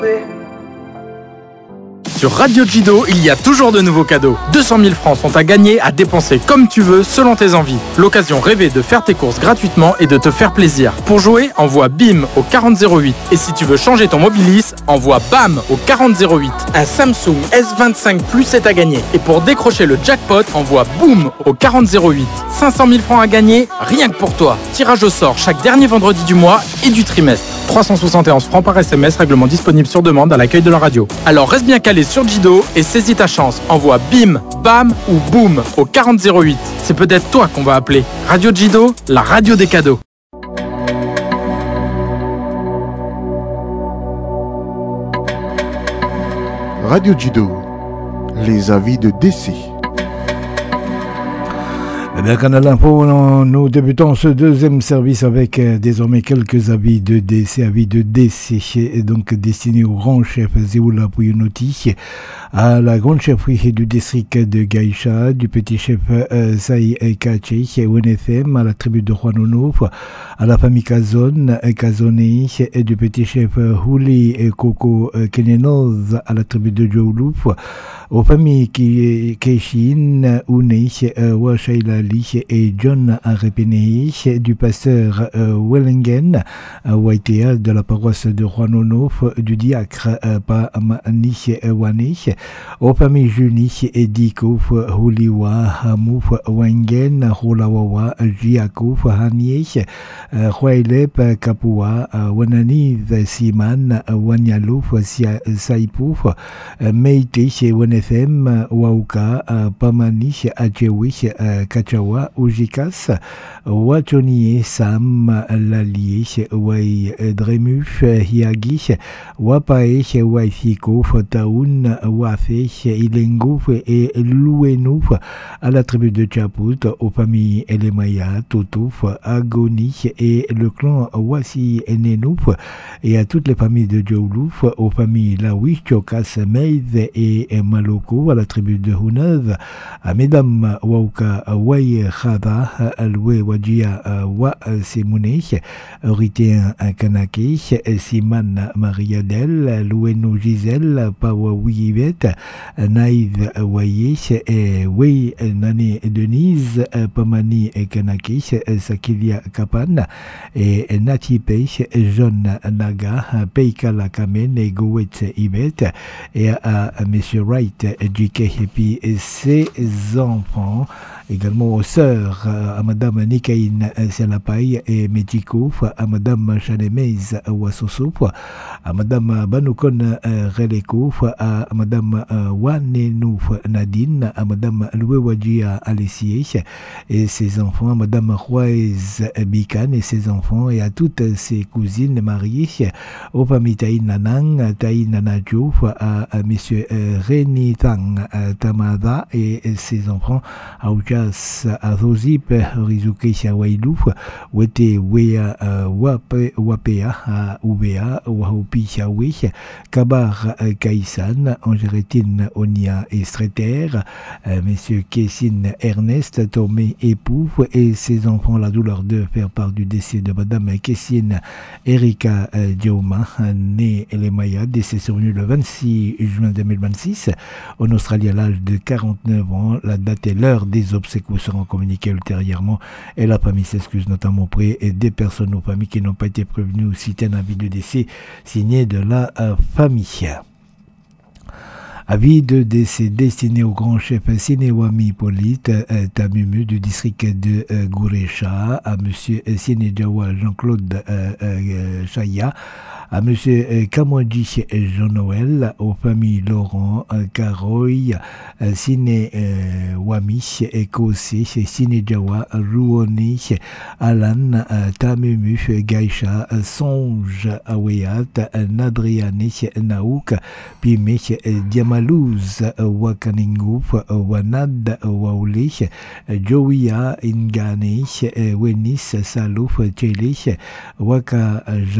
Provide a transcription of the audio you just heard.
Sur Radio Jido, il y a toujours de nouveaux cadeaux. 200 000 francs sont à gagner, à dépenser comme tu veux, selon tes envies. L'occasion rêvée de faire tes courses gratuitement et de te faire plaisir. Pour jouer, envoie BIM au 4008. Et si tu veux changer ton Mobilis, envoie BAM au 4008. Un Samsung S25 Plus est à gagner. Et pour décrocher le jackpot, envoie BOOM au 4008. 500 000 francs à gagner, rien que pour toi. Tirage au sort chaque dernier vendredi du mois et du trimestre. 371 francs par SMS, règlement disponible sur demande à l'accueil de la radio. Alors reste bien calé sur Jido et saisis ta chance. Envoie BIM, BAM ou BOOM au 4008. C'est peut-être toi qu'on va appeler. Radio Jido, la radio des cadeaux. Radio Jido, les avis de décès. Eh bien, Canal Info, nous débutons ce deuxième service avec désormais quelques avis de décès, donc destinés au grand chef Zéoula Pouyounoti, à la grande chefferie du district de Gaïcha, du petit chef Saï Kaché, ONFM, à la tribu de Juanonouf, à la famille Kazone, et du petit chef Houli et Koko Kenyanoz, à la tribu de Djoulouf, aux familles Keshin, Oune, Washaila et John Arepene, du pasteur Wellingen, Waitea, de la paroisse de Juanonof, du diacre Pamani Wane, aux familles Juni et Dikouf, Huliwa, Hamouf, Wengen, Hulawawa, Jiakouf, Hanie, Huailep, Kapua, Wananiv, Siman, Wanyalouf, Saipouf, Meite, Wenefem, Wauka, Pamani, Achewi, Kachawa, Ujikas, Wachonie, Sam, Lalie, Wai Dremuf, Hiagi, Wapae, Waifikouf, Taoun, Wafe, Ilengouf et Louenouf, à la tribu de Tchaput, aux familles Elemaya, Totouf, Agoni et le clan Wasi Nenouf, et à toutes les familles de Djoulouf, aux familles Lawi, Chokas, Meiv et Maloko, à la tribu de Hunev, à Mesdames Wauka, Wai Khada, Loué Wajia, Wa Semoune, Ritéen Kanake, Siman Mariadel, Loueno Gisèle, Pawa Wivet, Naïd Waye, Wei Nani Denise, Pamani Kanake, Sakilia Kapan, et Natipe, John Naga, Peika Kamen et Gowet Ibet, et à M. Wright, J.K. Happy et ses enfants, également aux sœurs, à Madame Nikaïn Sialapaï et Metikouf, à Madame Chanemez Wassosouf, à Madame Banoukon Relekouf, à Madame Wanenouf Nadine, à Madame Louewadjia Alessier et ses enfants, à Madame Rouez Bikan et ses enfants, et à toutes ses cousines mariées, aux familles Taïn Nanang, Taïn Nanadjouf, à Monsieur Reni Tang Tamada et ses enfants, à Ujas Azozip, Rizuke Shawailouf, Wete Wea Wapea, Ubea, Wahopi Shawi, Kabar Kaisan, Angéretine Onia et Streter, Messieurs Kessin Ernest, Tomé Épouf et ses enfants, la douleur de faire part du décès de Madame Kessin Erika Dioma, née Elemaya, décès survenu le 26 juin 2026 en Australie à l'âge de 49 ans. La date et l'heure des obsèques vous seront communiquées ultérieurement et la famille s'excuse notamment auprès des personnes aux familles qui n'ont pas été prévenues ou citer un avis de décès signé de la famille. Avis de décès destiné au grand chef Sinewami Polite Tamumu du district de Gourecha, à monsieur Sinejawa Jean-Claude Chaya, à monsieur Kamwadji Jean-Noël, aux familles Laurent, Karoy, Sinewami, Ekose, Sinejawa, Rouoni, Alan, Tamumu, Gaïcha, Songe, Aweyat, Nadriane, Naouk, Pime, Diamalouz, Wakaningouf, Wanad, Waouli, Joia, Ingane, Wenis, Salouf, Tcheli, Waka